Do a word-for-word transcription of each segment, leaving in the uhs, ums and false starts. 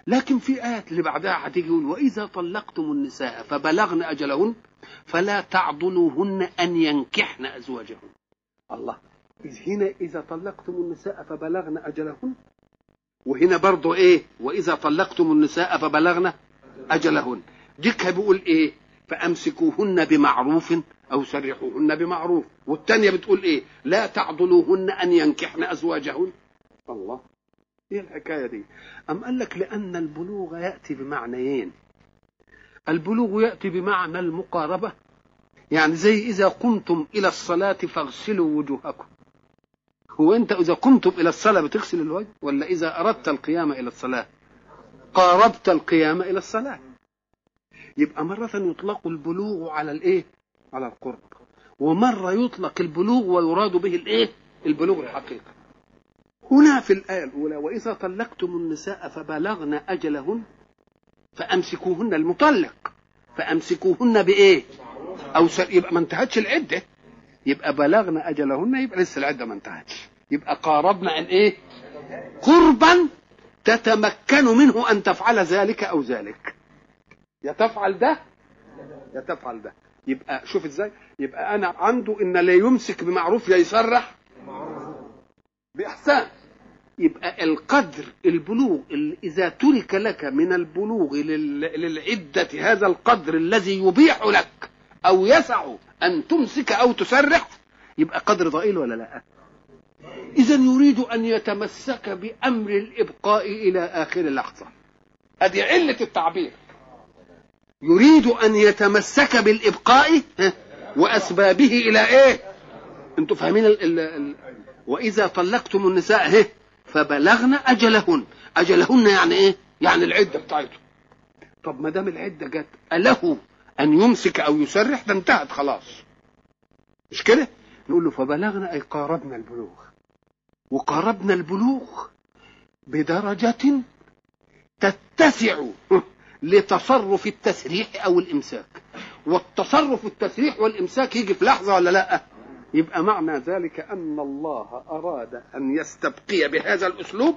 لكن في آيات اللي بعدها هتيجي يقول وإذا طلقتم النساء فبلغن أجلهن فلا تعضلوهن أن ينكحن أزواجهن. الله، هنا إذا طلقتم النساء فبلغن أجلهن، وهنا برضو إيه وإذا طلقتم النساء فبلغن أجلهن. ديكها بيقول إيه فأمسكوهن بمعروف أو سرحوهن بمعروف، والتانية بتقول إيه لا تعضلوهن أن ينكحن أزواجهن. الله، ايه الحكايه دي؟ ام قال لك لان البلوغ ياتي بمعنيين. البلوغ ياتي بمعنى المقاربه، يعني زي اذا قمتم الى الصلاه فاغسلوا وجوهكم. هو انت اذا قمتم الى الصلاه بتغسل الوجه، ولا اذا اردت القيام الى الصلاه قاربت القيام الى الصلاه؟ يبقى مره يطلق البلوغ على الايه على القرب، ومره يطلق البلوغ ويراد به الايه البلوغ الحقيقي. هنا في الآية الأولى وإذا طلقتم النساء فبلغن أجلهن فأمسكوهن، المطلق فأمسكوهن بإيه أو س... يبقى ما انتهتش العدة، يبقى بلغن أجلهن يبقى لسه العدة ما انتهتش، يبقى قاربنا أن إيه قربا تتمكن منه أن تفعل ذلك أو ذلك، يا تفعل ده يا تفعل ده. يبقى شوف إزاي، يبقى أنا عنده إن لا يمسك بمعروف يا يصرح بإحسان. يبقى القدر البلوغ إذا ترك لك من البلوغ للعدة هذا القدر الذي يبيح لك أو يسع أن تمسك أو تسرح، يبقى قدر ضئيل ولا لا؟ إذا يريد أن يتمسك بأمر الإبقاء إلى آخر لحظة، هذه علة التعبير، يريد أن يتمسك بالإبقاء وأسبابه إلى إيه؟ أنتوا فاهمين ال ال وإذا طلقتم النساء فبلغن أجلهن. أجلهن يعني إيه؟ يعني العدة بتاعته. طب ما دام العدة جت أله أن يمسك أو يسرح، ده انتهت خلاص، مش كده؟ نقول له فبلغن أي قاربنا البلوغ، وقاربنا البلوغ بدرجة تتسع لتصرف التسريح أو الإمساك، والتصرف التسريح والإمساك يجي في لحظة ولا لأ؟ يبقى معنى ذلك أن الله أراد أن يستبقي بهذا الأسلوب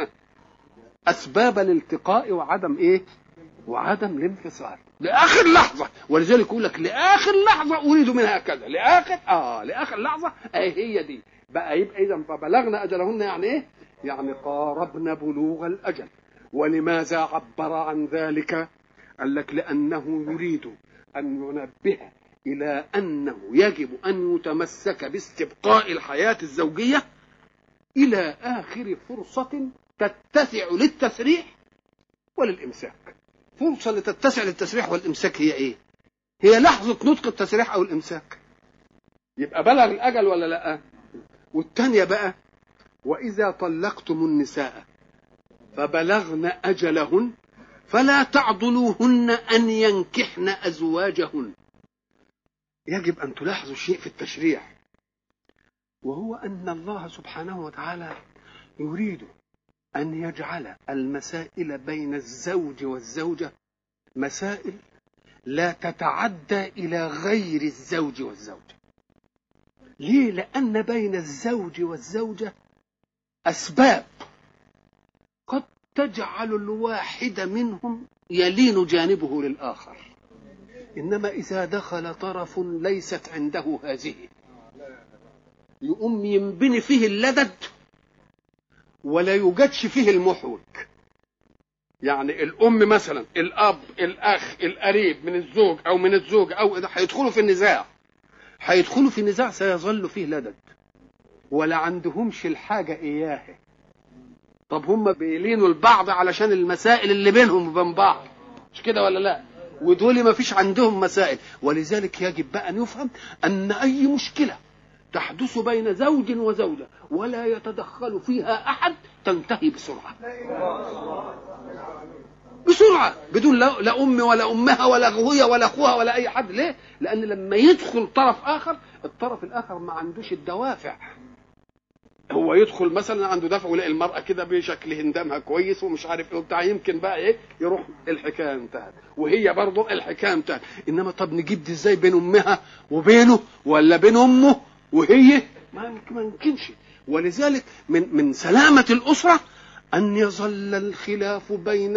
أسباب الالتقاء وعدم إيه وعدم الانفصال لآخر لحظة. ولذلك يقول لك لآخر لحظة أريد منها كذا، لآخر آه لآخر لحظة أي هي دي بقى. يبقى إذا فبلغنا أجلهن يعني إيه؟ يعني قاربنا بلوغ الأجل. ولماذا عبر عن ذلك؟ قال لك لأنه يريد أن ينبه إلى أنه يجب أن يتمسك باستبقاء الحياة الزوجية إلى آخر فرصة تتسع للتسريح وللإمساك. فرصة لتتسع للتسريح والإمساك هي إيه؟ هي لحظة نطق التسريح أو الإمساك، يبقى بلغ الأجل ولا لأ؟ والتانية بقى وإذا طلقتم النساء فبلغن أجلهن فلا تعضلوهن أن ينكحن أزواجهن. يجب أن تلاحظوا شيء في التشريع، وهو أن الله سبحانه وتعالى يريد أن يجعل المسائل بين الزوج والزوجة مسائل لا تتعدى إلى غير الزوج والزوجة. ليه؟ لأن بين الزوج والزوجة أسباب قد تجعل الواحد منهم يلين جانبه للآخر، إنما إذا دخل طرف ليست عنده هذه يقوم ينبني فيه اللدد ولا يوجدش فيه المحوك. يعني الأم مثلا، الأب، الأخ، القريب من الزوج أو من الزوج أو إذا هيدخلوا في النزاع هيدخلوا في النزاع سيظل فيه لدد ولا عندهمش الحاجة إياه. طب هم بيلينوا البعض علشان المسائل اللي بينهم وبين بعض، مش كده ولا لا؟ ودول ما فيش عندهم مسائل. ولذلك يجب بقى أن يفهم أن أي مشكلة تحدث بين زوج وزوجة ولا يتدخل فيها أحد تنتهي بسرعة بسرعة بدون لا أم ولا أمها ولا أخوها ولا أخوها ولا أي حد. ليه؟ لأن لما يدخل طرف آخر، الطرف الآخر ما عندوش الدوافع. هو يدخل مثلا عنده دفع ويلاقي المرأة كده بشكل هندامها كويس ومش عارف ايه وبتاع، يمكن بقى ايه يروح الحكاية انتهت، وهي برضه الحكاية انتهت. انما طب نجيب دي ازاي بين امها وبينه ولا بين امه وهي؟ ما يمكنش. ولذلك من من سلامة الأسرة أن يظل الخلاف بين